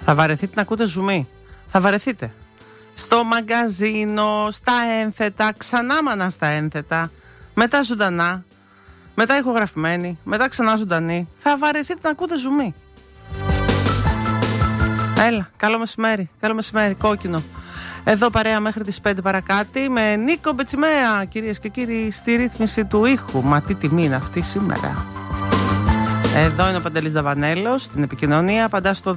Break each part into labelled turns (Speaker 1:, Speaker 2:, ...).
Speaker 1: Θα βαρεθείτε να ακούτε ζουμί. Θα βαρεθείτε. Στο μαγκαζίνο, στα ένθετα, ξανά μανά στα ένθετα, μετά ζωντανά, μετά ηχογραφημένη, μετά ξανά ζωντανή. Θα βαρεθείτε να ακούτε ζουμί. Έλα, καλό μεσημέρι, κόκκινο. Εδώ παρέα μέχρι τις 5 παρακάτι με Νίκο Μπετσιμέα, κυρίες και κύριοι, στη ρύθμιση του ήχου. Μα τι τιμή είναι αυτή σήμερα. Εδώ είναι ο Παντελής Δαβανέλος, στην επικοινωνία, απαντά στο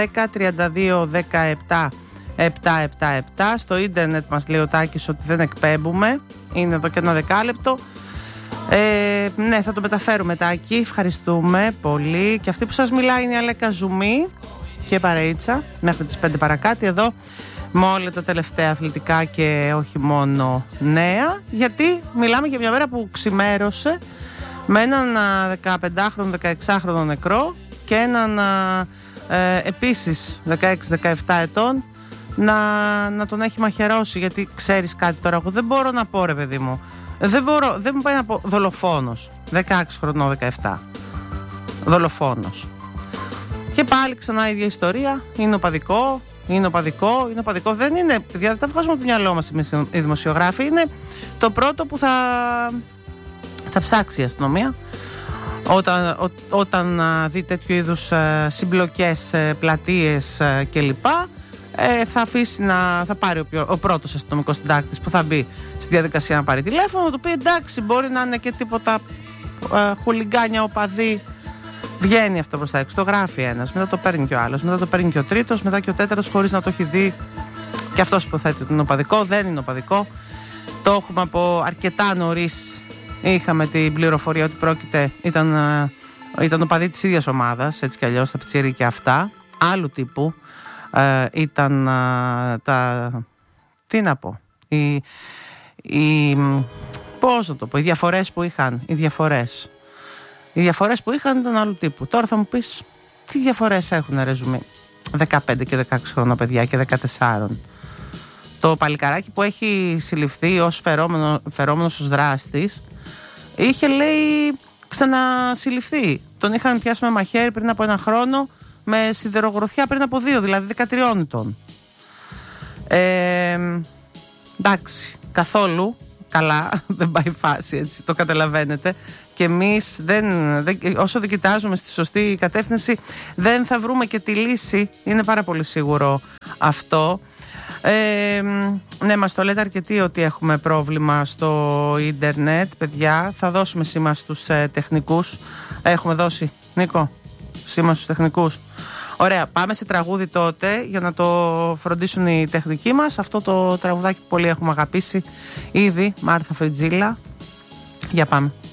Speaker 1: 210-32-17-777. Στο ίντερνετ μας λέει ο Τάκης ότι δεν εκπέμπουμε, είναι εδώ και ένα δεκάλεπτο. Ναι, θα το μεταφέρουμε, Τάκη, ευχαριστούμε πολύ. Και αυτή που σας μιλάει είναι η Αλέκα Ζουμί και παρεΐτσα μέχρι τις 5 παρακάτι εδώ με όλα τα τελευταία αθλητικά και όχι μόνο νέα, γιατί μιλάμε για μια μέρα που ξημέρωσε με έναν 15χρονο, 16χρονο νεκρό και έναν επίσης 16-17 ετών να τον έχει μαχαιρώσει. Γιατί ξέρεις κάτι τώρα, εγώ δεν μπορώ να πω, ρε παιδί μου, δεν μου πάει να πω δολοφόνος, 16 χρονών, 17 δολοφόνος. Και πάλι ξανά η ίδια ιστορία, είναι οπαδικό. Δεν είναι, παιδιά, δεν τα βγάζουμε από το μυαλό μας οι δημοσιογράφοι. Είναι το πρώτο που θα ψάξει η αστυνομία όταν δει τέτοιου είδους συμπλοκές, πλατείες κλπ. Θα πάρει ο πρώτος αστυνομικός συντάκτης που θα μπει στη διαδικασία να πάρει τηλέφωνο, να του πει εντάξει, μπορεί να είναι και τίποτα χουλιγκάνια οπαδοί. Βγαίνει αυτό προς τα έξω, το γράφει ένας, μετά το παίρνει και ο άλλος, μετά το παίρνει και ο τρίτος, μετά και ο τέταρτος χωρίς να το έχει δει. Και αυτός υποθέτει ότι είναι οπαδικό, δεν είναι οπαδικό. Το έχουμε από αρκετά νωρίς. Είχαμε την πληροφορία ότι ήταν οπαδί της ίδιας ομάδας, έτσι κι αλλιώς, τα πιτσιρίκια αυτά. Άλλου τύπου ήταν τι να πω, πώς να το πω, οι διαφορές που είχαν, Οι διαφορές που είχαν ήταν άλλου τύπου. Τώρα θα μου πεις, τι διαφορές έχουν, ρε Ζουμί? 15 και 16 χρόνια παιδιά και 14. Το παλικαράκι που έχει συλληφθεί ως φερόμενος ως δράστης είχε, λέει, ξανασυλληφθεί. Τον είχαν πιάσει με μαχαίρι πριν από 1 χρόνο, με σιδερογροθιά πριν από 2, δηλαδή 13 ετών. Εντάξει, καθόλου καλά δεν πάει φάση, έτσι, το καταλαβαίνετε. Και εμείς όσο δεν κοιτάζουμε στη σωστή κατεύθυνση δεν θα βρούμε και τη λύση, είναι πάρα πολύ σίγουρο αυτό. Ναι, μας το λέτε αρκετοί ότι έχουμε πρόβλημα στο ίντερνετ, παιδιά. Θα δώσουμε σήμα στους τεχνικούς. Έχουμε δώσει, Νίκο, σήμα στους τεχνικούς. Ωραία, πάμε σε τραγούδι τότε για να το φροντίσουν οι τεχνικοί μας. Αυτό το τραγουδάκι που πολύ έχουμε αγαπήσει ήδη, Μάρθα Φριτζίλα. Για πάμε.